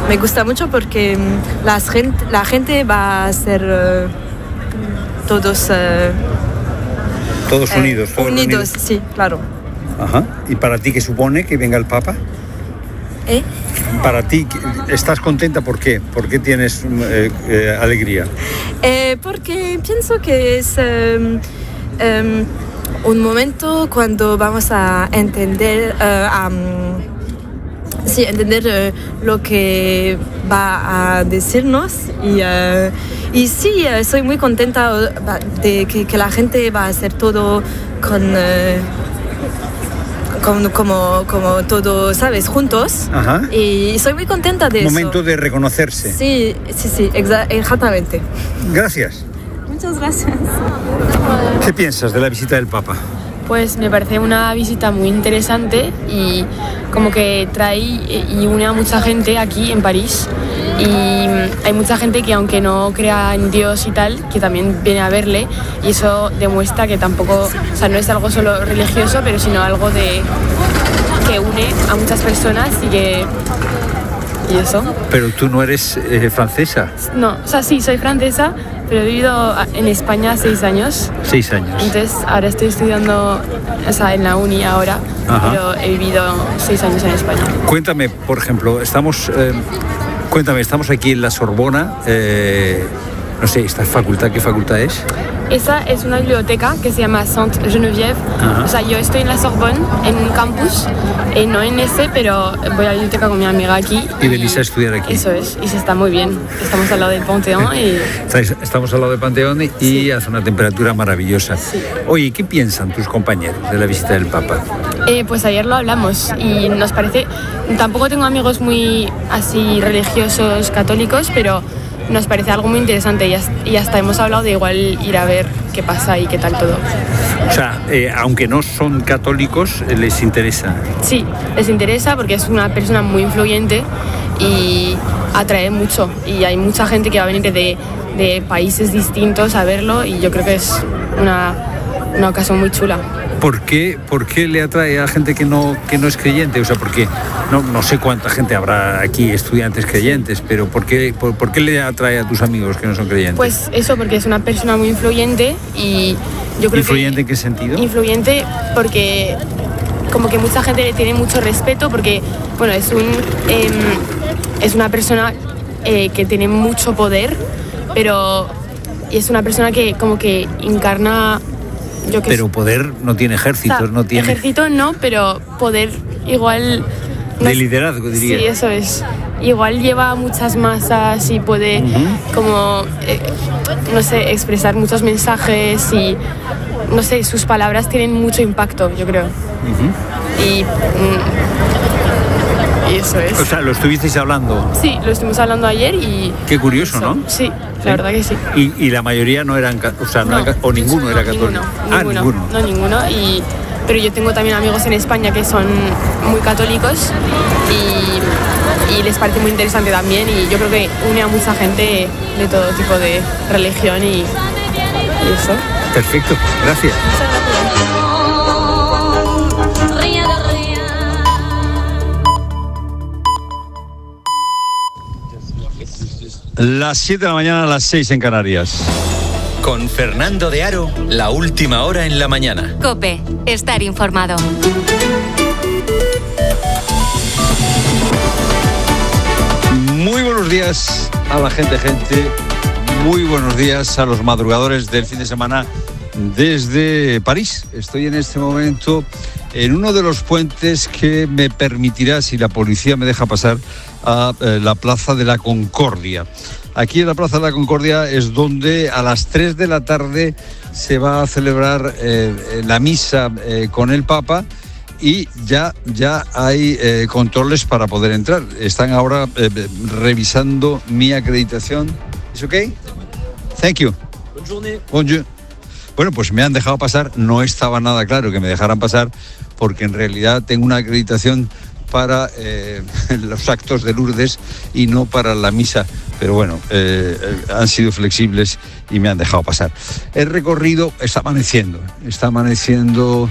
me gusta mucho porque la gente va a ser todos unidos. Unidos, sí, claro. Ajá. ¿Y para ti qué supone que venga el Papa? Para ti, ¿estás contenta? ¿Por qué? ¿Por qué tienes alegría? Porque pienso que es un momento cuando vamos a entender lo que va a decirnos y sí, soy muy contenta de que la gente va a hacer todo como todo, ¿sabes? Juntos. Ajá. Y soy muy contenta de eso. Momento de reconocerse. Sí, exactamente. Gracias. Muchas gracias. ¿Qué piensas de la visita del Papa? Pues me parece una visita muy interesante y como que trae y une a mucha gente aquí en París. Y hay mucha gente que aunque no crea en Dios y tal, que también viene a verle, y eso demuestra que tampoco, o sea, no es algo solo religioso, pero sino algo que une a muchas personas y eso. Pero tú no eres francesa. No, o sea, sí, soy francesa, pero he vivido en España 6 años. 6 años. Entonces ahora estoy estudiando, o sea, en la uni ahora. Ajá. Pero he vivido 6 años en España. Cuéntame, por ejemplo, estamos aquí en la Sorbona, no sé, ¿esta facultad qué facultad es? Esa es una biblioteca que se llama Sainte Geneviève. Ajá. O sea, yo estoy en la Sorbonne, en un campus, no en ese, pero voy a la biblioteca con mi amiga aquí. ¿Y venís a estudiar aquí? Eso es, y se está muy bien. Estamos al lado del Panteón y... Estamos al lado del Panteón y sí, hace una temperatura maravillosa. Sí. Oye, ¿qué piensan tus compañeros de la visita del Papa? Pues ayer lo hablamos y nos parece... Tampoco tengo amigos muy así religiosos, católicos, pero nos parece algo muy interesante y hasta hemos hablado de igual ir a ver qué pasa y qué tal todo. O sea, aunque no son católicos, les interesa. Sí, les interesa porque es una persona muy influyente y atrae mucho. Y hay mucha gente que va a venir de países distintos a verlo y yo creo que es una ocasión muy chula. ¿Por qué le atrae a gente que no es creyente? O sea, porque no sé cuánta gente habrá aquí, estudiantes creyentes, pero ¿por qué le atrae a tus amigos que no son creyentes? Pues eso, porque es una persona muy influyente y yo creo ¿Influyente en qué sentido? Influyente porque como que mucha gente le tiene mucho respeto porque, bueno, es una persona que tiene mucho poder, pero es una persona que como que encarna... Pero poder no tiene ejércitos, o sea, no tiene... Ejército no, pero poder igual... De liderazgo, diría. Sí, eso es. Igual lleva muchas masas y puede como, no sé, expresar muchos mensajes y, no sé, sus palabras tienen mucho impacto, yo creo. Y eso es. O sea, ¿lo estuvisteis hablando? Sí, lo estuvimos hablando ayer y... Qué curioso, eso, ¿no? Sí, la verdad que sí. ¿Y la mayoría no eran, o sea, o ninguno era católico? Ninguno. No, ninguno. Pero yo tengo también amigos en España que son muy católicos y les parece muy interesante también y yo creo que une a mucha gente de todo tipo de religión y eso. Perfecto, gracias. Muchas gracias. Las 7 de la mañana, las 6 en Canarias. Con Fernando de Aro, la última hora en la mañana. COPE, estar informado. Muy buenos días a la gente. Muy buenos días a los madrugadores del fin de semana desde París. Estoy en este momento en uno de los puentes que me permitirá, si la policía me deja pasar, a la Plaza de la Concordia. Aquí en la Plaza de la Concordia es donde a las 3 de la tarde se va a celebrar la misa con el Papa y ya hay controles para poder entrar. Están ahora revisando mi acreditación. ¿Es ok? Thank you. Bonjour. Bueno, pues me han dejado pasar. No estaba nada claro que me dejaran pasar porque en realidad tengo una acreditación para los actos de Lourdes y no para la misa. Pero bueno, han sido flexibles y me han dejado pasar. El recorrido está amaneciendo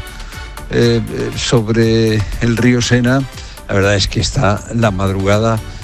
sobre el río Sena. La verdad es que está la madrugada